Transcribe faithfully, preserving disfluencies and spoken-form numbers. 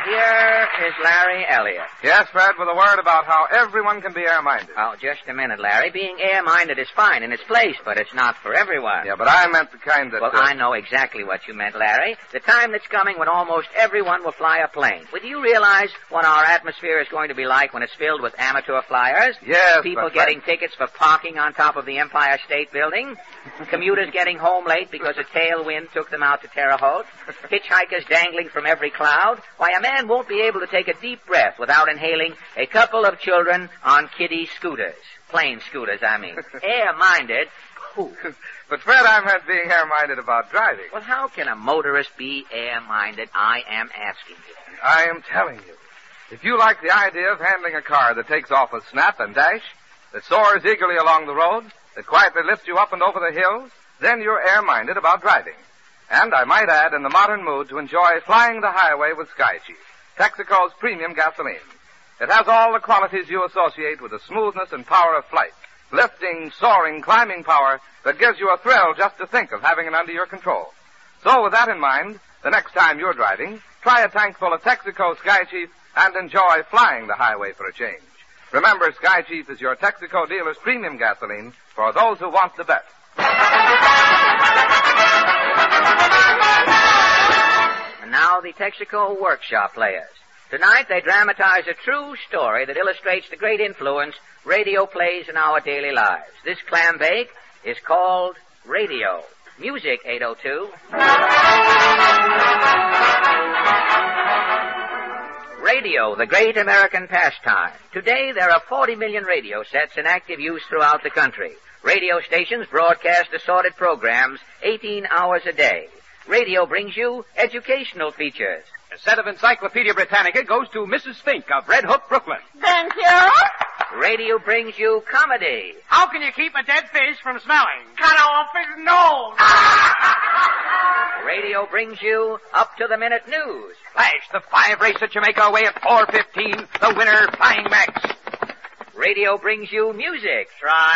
here is Larry Elliott. Yes, Fred, with a word about how everyone can be air-minded. Oh, just a minute, Larry. Being air-minded is fine in its place, but it's not for everyone. Yeah, but I meant the kind that... Well, uh... I know exactly what you meant, Larry. The time that's coming when almost everyone will fly a plane. Well, do you realize what our atmosphere is going to be like when it's filled with amateur flyers? Yes, People but getting Fred... tickets for parking on top of the Empire State Building. Commuters getting home late because a tailwind took them out to Terre Haute. Hitchhikers dangling from every cloud. Why, a man won't be able to take a deep breath without inhaling a couple of children on kiddie scooters. Plain scooters, I mean. Air-minded. Ooh. But, Fred, I meant being air-minded about driving. Well, how can a motorist be air-minded? I am asking you. I am telling you. If you like the idea of handling a car that takes off with snap and dash, that soars eagerly along the road, that quietly lifts you up and over the hills, then you're air-minded about driving. And I might add, in the modern mood, to enjoy flying the highway with Sky Chief, Texaco's premium gasoline. It has all the qualities you associate with the smoothness and power of flight. Lifting, soaring, climbing power that gives you a thrill just to think of having it under your control. So with that in mind, the next time you're driving, try a tank full of Texaco Sky Chief and enjoy flying the highway for a change. Remember, Sky Chief is your Texaco dealer's premium gasoline for those who want the best. And now the Texaco Workshop Players. Tonight they dramatize a true story that illustrates the great influence radio plays in our daily lives. This clam bake is called Radio. Music, eight oh two. Radio, the great American pastime. Today there are forty million radio sets in active use throughout the country. Radio stations broadcast assorted programs eighteen hours a day. Radio brings you educational features. A set of Encyclopedia Britannica goes to Missus Fink of Red Hook, Brooklyn. Thank you. Radio brings you comedy. How can you keep a dead fish from smelling? Cut off his nose. Radio brings you up-to-the-minute news. Flash, the five race at Jamaica away at four fifteen. The winner, Flying Max. Radio brings you music. Try